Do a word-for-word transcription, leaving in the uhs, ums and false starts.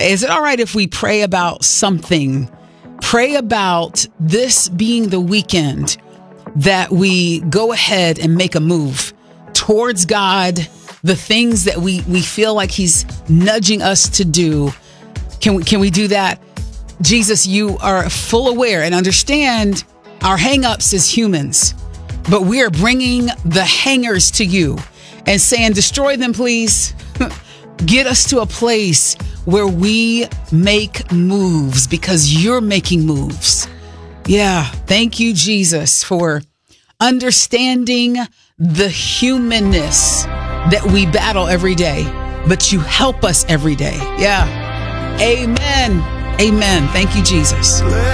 Is it all right if we pray about something? Pray about this being the weekend that we go ahead and make a move towards God, the things that we, we feel like he's nudging us to do. Can we, can we do that? Jesus, you are full aware and understand our hangups as humans, but we are bringing the hangers to you and saying, destroy them, please. Get us to a place where we make moves because you're making moves. Yeah. Thank you, Jesus, for understanding the humanness that we battle every day, but you help us every day. Yeah. Amen. Amen. Thank you, Jesus.